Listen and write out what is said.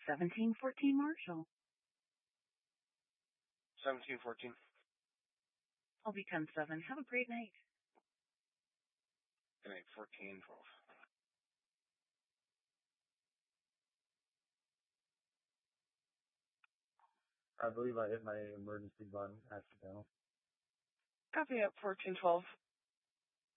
1714 Marshall. 1714. I'll be 10-7. Have a great night. Good night, 1412. I believe I hit my emergency button accidentally. Copy up, 1412.